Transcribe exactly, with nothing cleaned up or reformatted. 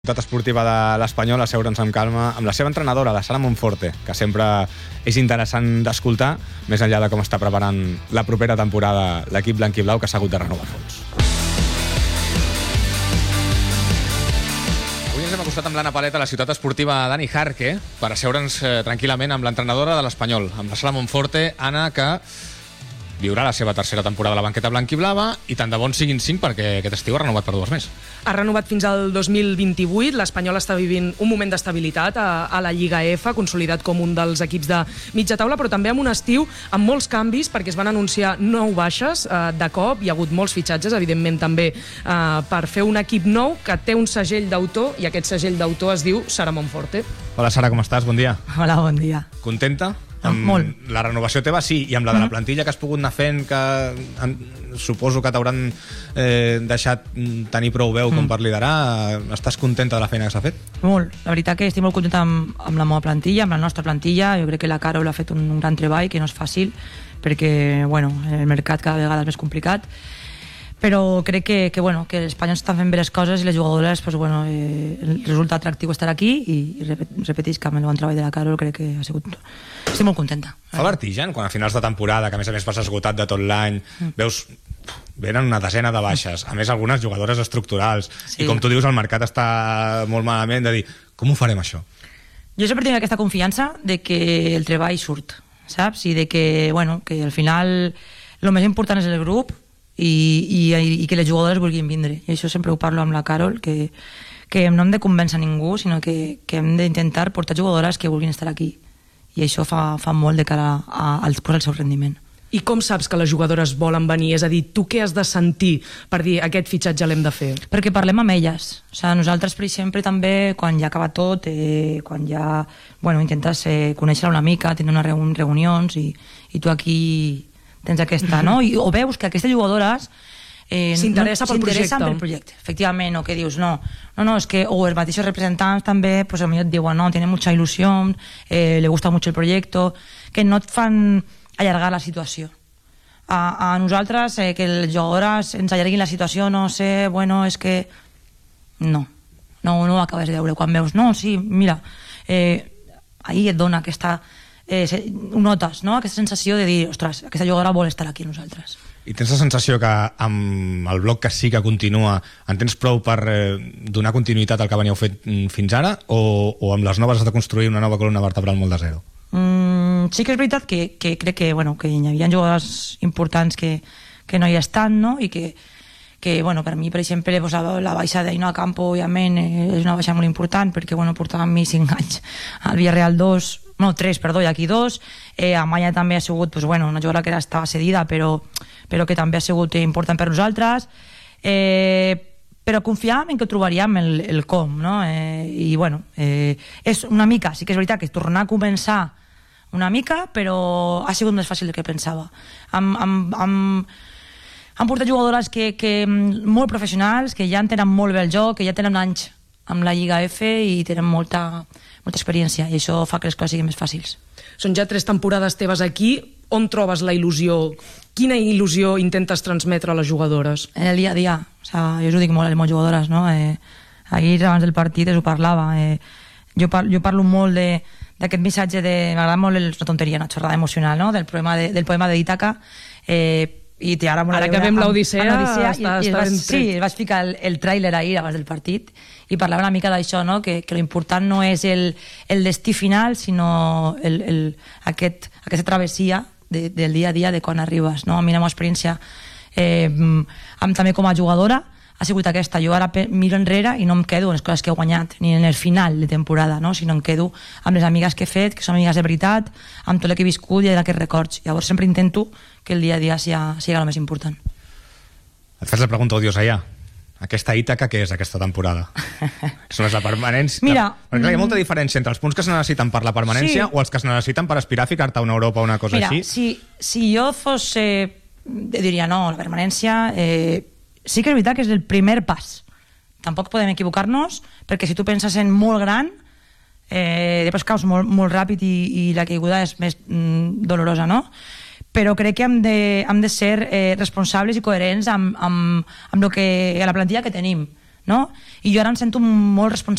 Ciutat esportiva de l'Espanyol, asseure'ns amb calma amb la seva entrenadora, la Sara Monforte, que sempre és interessant d'escoltar, més enllà de com està preparant la propera temporada l'equip blanquiblau, que s'ha hagut de renovar fons. Avui ens hem acostat amb l'Anna Paleta a la ciutat esportiva Dani Jarque per asseure'ns eh, tranquil·lament amb l'entrenadora de l'Espanyol, amb la Sara Monforte. Anna, que viurà la seva tercera temporada a la banqueta blanquiblava, i tant de bons siguin cinc, perquè aquest estiu ha renovat per dues més. Ha renovat fins al dos mil vint-i-vuit. L'Espanyol està vivint un moment d'estabilitat a, a la Lliga F, consolidat com un dels equips de mitja taula, però també amb un estiu amb molts canvis, perquè es van anunciar nou baixes eh, de cop. Hi ha hagut molts fitxatges, evidentment també eh, per fer un equip nou que té un segell d'autor, i aquest segell d'autor es diu Sara Monforte. Hola Sara, com estàs? Bon dia. Hola, bon dia. Contenta? Amb molt. La renovació teva sí, i amb la de la plantilla que has pogut anar fent, que en, suposo que t'hauran eh, deixat tenir prou veu com per liderar. Estàs contenta de la feina que s'ha fet? Molt. La veritat que estic molt contenta amb, amb la meva plantilla, amb la nostra plantilla. Jo crec que la Carol ha fet un, un gran treball, que no és fàcil, perquè bueno, el mercat cada vegada és més complicat. Però crec que, que, bueno, que els espanyols estan fent bé les coses i les jugadores, pues, bueno, eh, resulta atractiu estar aquí, i, i repeteix que amb el bon treball de la Carol crec que ha sigut... Estic molt contenta. Fa vertigen quan a finals de temporada, que a més a més vas esgotat de tot l'any, mm. veus... venen una desena de baixes, a més algunes jugadores estructurals, sí. I com tu dius, el mercat està molt malament, de dir, com ho farem això? Jo sempre tinc aquesta confiança de que el treball surt, saps? I de que, bueno, que al final el més important és el grup, I, i, i que les jugadores vulguin vindre, i això sempre ho parlo amb la Carol, que, que no hem de convèncer ningú, sinó que, que hem d'intentar portar jugadores que vulguin estar aquí, i això fa, fa molt de cara a, a, al seu rendiment. I com saps que les jugadores volen venir? És a dir, tu què has de sentir per dir aquest fitxatge l'hem de fer? Perquè parlem amb elles. O sigui, nosaltres, per exemple, també, quan ja acaba tot, eh, quan ja bueno, intentes eh, conèixer-la una mica, tenir unes reunions, i, i tu aquí tens aquesta, no? I, o veus que aquestes jugadores eh, s'interessa no, pel projecte. pel projecte, efectivament, o que dius, no, no, no, és que, o els mateixos representants també, pues a mi et diuen, no, tiene mucha ilusión, eh, le gusta mucho el proyecto, que no et fan allargar la situació. A, a nosaltres, eh, que les jugadores ens allarguin la situació, no sé, bueno, és que... No, no, no ho acabes de veure. Quan veus, no, sí, mira, eh, ahir et dona aquesta... Eh, ho notes, no? Aquesta sensació de dir, ostres, aquesta jugadora vol estar aquí amb nosaltres. I tens la sensació que amb el bloc que sí que continua en tens prou per eh, donar continuïtat al que veníeu fet fins ara, o, o amb les noves has de construir una nova columna vertebral molt de zero? Mm, sí que és veritat que, que crec que, bueno, que hi havia jugadors importants que, que no hi estan, no? I que, que bueno, per mi, per exemple, pues, la, la baixa d'Ainoa Campo, òbviament, eh, és una baixa molt important, perquè bueno, portava amb mi cinc anys al Villarreal dos, no, tres, perdó, i aquí dos. Eh, Amaya també ha sigut, pues, bueno, una jugadora que estava cedida, però, però que també ha sigut important per nosaltres. Eh, però confiàvem en que trobaríem el, el com, no? Eh, I, bueno, eh, és una mica, sí que és veritat que tornar a començar una mica, però ha sigut més fàcil del que pensava. Amb, amb, amb, han portat jugadores que, que, molt professionals, que ja entenen molt bé el joc, que ja tenen anys amb la Lliga F i tenen molta, molta experiència, i això fa que les coses siguin més fàcils. Són ja tres temporades teves aquí. On trobes la il·lusió? Quina il·lusió intentes transmetre a les jugadores? En el dia a dia. O sea, jo us ho dic molt a les meves jugadores, no? Eh, ahir, abans del partit, us ho parlava. Eh, jo, par jo parlo molt de d'aquest missatge de... M'agrada molt el, una tonteria, una xorrada emocional, no? Del poema de, del poema d'Ítaca. Eh, i ara, ara que veiem l'Odissea, està, i, i està vas, ben sí, vaig ficar el, el tràiler ahir abans del partit, i parlava una mica d'això, no? que, que l'important no és el, el destí final, sinó el, el, aquest, aquesta travessia de, del dia a dia de quan arribes, no? A mi la meva experiència eh, amb, també com a jugadora ha sigut aquesta. Jo ara miro enrere i no em quedo en les coses que he guanyat, ni en el final de temporada, no? Sinó em quedo amb les amigues que he fet, que són amigues de veritat, amb tot el que he viscut i d'aquests records. Llavors sempre intento que el dia a dia sigui, sigui el més important. Et fas la pregunta odiosa ja. Aquesta Ítaca, què és aquesta temporada? Són les de permanència? Mira, perquè clar, hi ha molta diferència entre els punts que es necessiten per la permanència, sí, o els que es necessiten per aspirar a ficar-te a una Europa o una cosa mira, així. Si, si jo fos... Eh, diria, no, la permanència... Eh, sí que és veritat que és el primer pas. Tampoc podem equivocar-nos, perquè si tu penses en molt gran, eh, després caus molt, molt ràpid i, i la caiguda és més mm, dolorosa, no? Però crec que hem de, hem de ser eh, responsables i coherents amb, amb, amb, lo que, amb la plantilla que tenim. no? I jo ara em sento molt responsable